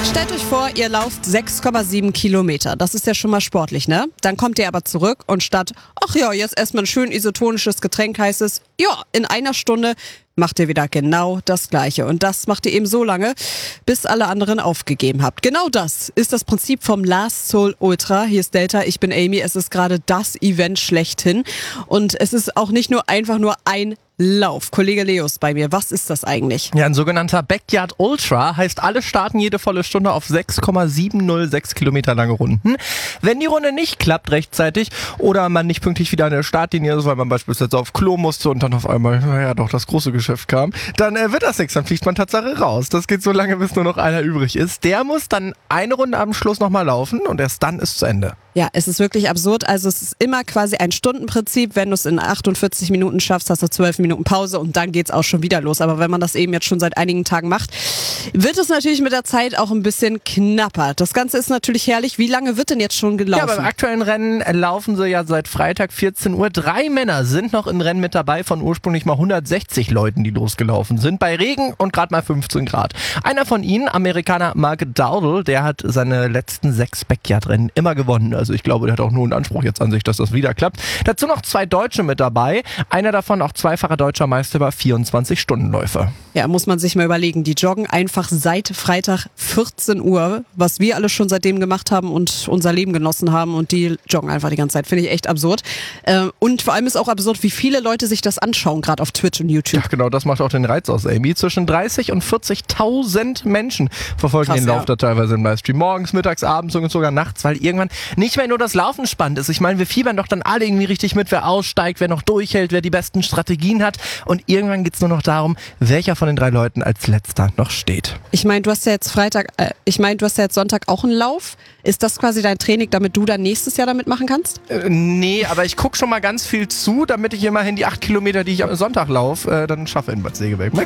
Stellt euch vor, ihr lauft 6,7 Kilometer. Das ist ja schon mal sportlich, ne? Dann kommt ihr aber zurück und statt, ach ja, jetzt erstmal ein schön isotonisches Getränk, heißt es, ja, in einer Stunde macht ihr wieder genau das Gleiche. Und das macht ihr eben so lange, bis alle anderen aufgegeben habt. Genau das ist das Prinzip vom Last Soul Ultra. Hier ist Delta, ich bin Amy. Es ist gerade das Event schlechthin. Und es ist auch nicht nur einfach nur ein Lauf. Kollege Leo ist bei mir. Was ist das eigentlich? Ja, ein sogenannter Backyard Ultra heißt, alle starten jede volle Stunde auf 6,706 Kilometer lange Runden. Wenn die Runde nicht klappt rechtzeitig oder man nicht pünktlich wieder an der Startlinie ist, weil man beispielsweise auf Klo musste und dann auf einmal, naja, doch das große Geschäft kam, dann wird das nichts, dann fliegt man Tatsache raus. Das geht so lange, bis nur noch einer übrig ist. Der muss dann eine Runde am Schluss nochmal laufen und erst dann ist zu Ende. Ja, es ist wirklich absurd. Also es ist immer quasi ein Stundenprinzip. Wenn du es in 48 Minuten schaffst, hast du 12 Minuten Pause und dann geht's auch schon wieder los. Aber wenn man das eben jetzt schon seit einigen Tagen macht, wird es natürlich mit der Zeit auch ein bisschen knapper. Das Ganze ist natürlich herrlich. Wie lange wird denn jetzt schon gelaufen? Ja, beim aktuellen Rennen laufen sie ja seit Freitag 14 Uhr. 3 Männer sind noch im Rennen mit dabei von ursprünglich mal 160 Leuten, die losgelaufen sind. Bei Regen und gerade mal 15 Grad. Einer von ihnen, Amerikaner Mark Dowdle, der hat seine letzten 6 Backyard-Rennen immer gewonnen. Also ich glaube, der hat auch nur einen Anspruch jetzt an sich, dass das wieder klappt. Dazu noch 2 Deutsche mit dabei. Einer davon auch zweifacher deutscher Meister über 24-Stunden-Läufe. Ja, muss man sich mal überlegen. Die joggen einfach seit Freitag 14 Uhr, was wir alle schon seitdem gemacht haben und unser Leben genossen haben. Und die joggen einfach die ganze Zeit. Finde ich echt absurd. Und vor allem ist auch absurd, wie viele Leute sich das anschauen, gerade auf Twitch und YouTube. Ja, genau, das macht auch den Reiz aus, Amy. Zwischen 30 und 40.000 Menschen verfolgen Krass, den Lauf da teilweise im Livestream. Morgens, mittags, abends und sogar nachts, weil irgendwann nicht mehr nur das Laufen spannend ist. Ich meine, wir fiebern doch dann alle irgendwie richtig mit, wer aussteigt, wer noch durchhält, wer die besten Strategien hat. Und irgendwann geht's nur noch darum, welcher von den 3 Leuten als letzter noch steht. Ich meine, du hast ja jetzt Sonntag auch einen Lauf. Ist das quasi dein Training, damit du dann nächstes Jahr damit machen kannst? Nee, aber ich gucke schon mal ganz viel zu, damit ich immerhin die 8 Kilometer, die ich am Sonntag laufe, dann schaffe in Bad Segeberg. Mal